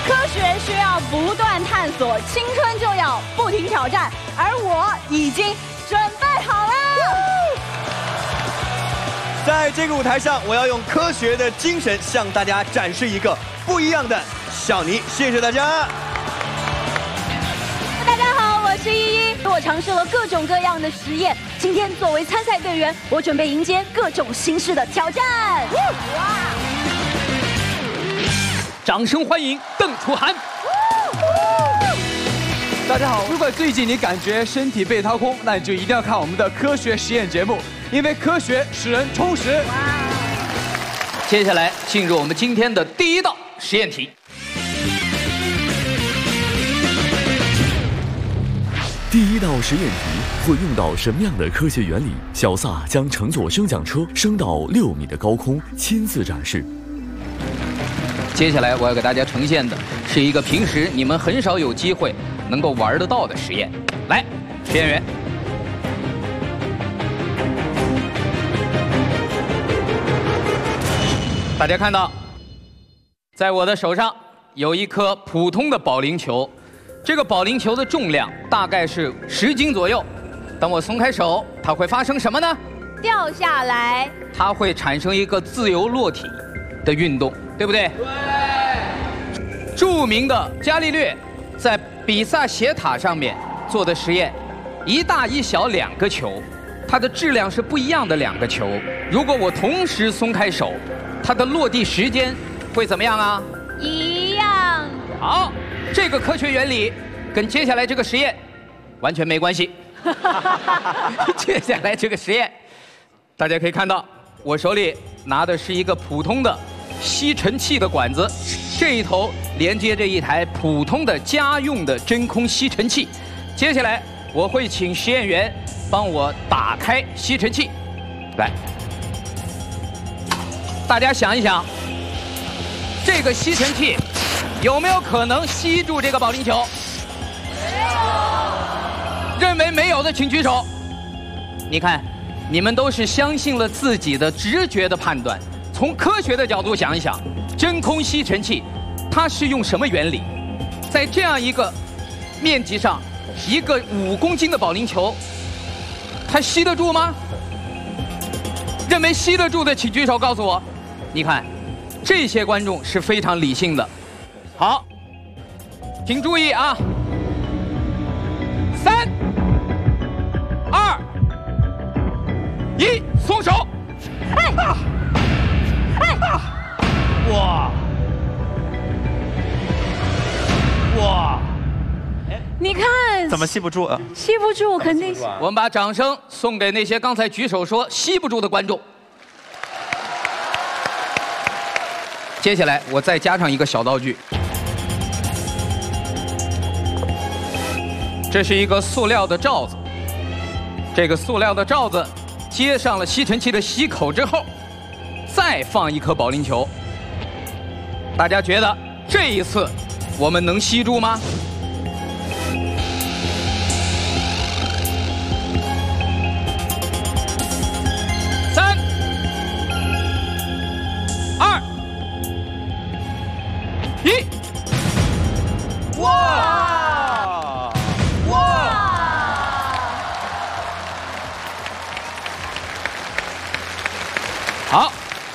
科学需要不断探索，青春就要不停挑战，而我已经准备好了。 在这个舞台上，我要用科学的精神向大家展示一个不一样的小尼。谢谢大家。 大家好，我是依依。我尝试了各种各样的实验，今天作为参赛队员，我准备迎接各种形式的挑战。哇！ 掌声欢迎邓楚涵。 大家好，如果最近你感觉身体被掏空，那你就一定要看我们的科学实验节目，因为科学使人充实。 接下来进入我们今天的第一道实验题。 第一道实验题会用到什么样的科学原理？小萨将乘坐升降车升到6米的高空，亲自展示。 接下来我要给大家呈现的是一个平时你们很少有机会能够玩得到的实验。来，实验员，大家看到，在我的手上有一颗普通的保龄球，这个保龄球的重量大概是10斤左右。当我松开手，它会发生什么呢？ 掉下来。 它会产生一个自由落体的运动，对不对？对。著名的伽利略在比萨斜塔上面做的实验，一大一小2个球，它的质量是不一样的2个球。如果我同时松开手，它的落地时间会怎么样啊？ 一样。 好，这个科学原理跟接下来这个实验完全没关系。接下来这个实验，大家可以看到，我手里拿的是一个普通的吸尘器的管子，这一头连接着一台普通的家用的真空吸尘器。接下来我会请实验员帮我打开吸尘器。来，大家想一想，这个吸尘器有没有可能吸住这个保龄球？没有。认为没有的请举手。你看，你们都是相信了自己的直觉的判断。从科学的角度想一想，真空吸尘器它是用什么原理？在这样一个面积上，一个5公斤的保龄球，它吸得住吗？认为吸得住的请举手告诉我。你看，这些观众是非常理性的。好，请注意啊！3、2、1，松手！ 哎！ 哇！哇！ 你看， 怎么吸不住啊？ 吸不住，肯定。 我们把掌声送给那些刚才举手说吸不住的观众。接下来我再加上一个小道具，这是一个塑料的罩子。这个塑料的罩子接上了吸尘器的吸口之后，再放一颗保龄球。大家觉得这一次我们能吸住吗？3、2、1， 哇！ 好，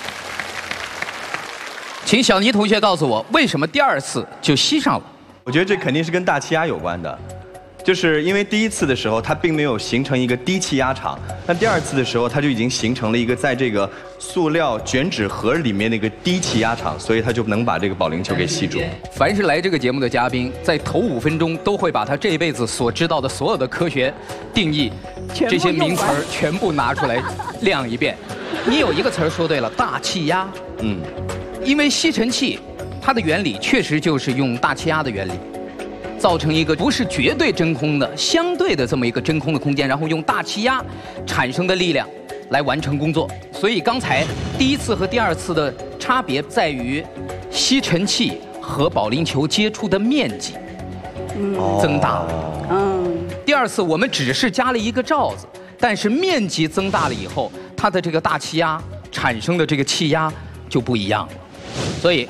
请小尼同学告诉我，为什么第2次就吸上了？ 我觉得这肯定是跟大气压有关的，就是因为第1次的时候它并没有形成一个低气压场，但第2次的时候它就已经形成了一个在这个塑料卷纸盒里面的一个低气压场，所以它就能把这个保龄球给吸住。 凡是来这个节目的嘉宾，在头5分钟都会把他这辈子所知道的所有的科学定义、这些名词儿全部拿出来亮一遍。你有一个词儿说对了，大气压。因为吸尘器它的原理确实就是用大气压的原理，造成一个不是绝对真空的、相对的这么一个真空的空间，然后用大气压产生的力量来完成工作。所以刚才第1次和第2次的差别在于，吸尘器和保龄球接触的面积增大了。第2次我们只是加了一个罩子，但是面积增大了以后，它的这个大气压产生的这个气压就不一样了。所以